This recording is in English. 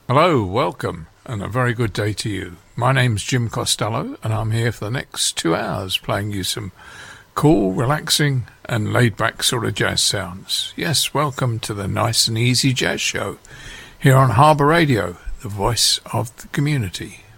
Hello, welcome, and a very good day to you. My name's Jim Costello, and I'm here for the next 2 hours playing you some cool, relaxing, and laid-back sort of jazz sounds. Yes, welcome to the Nice and Easy Jazz Show here on Harbour Radio, the voice of the community.